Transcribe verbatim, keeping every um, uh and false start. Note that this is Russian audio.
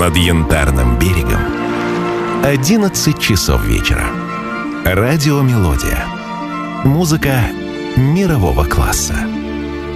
над Янтарным берегом. одиннадцать часов вечера. Радио «Мелодия». Музыка мирового класса.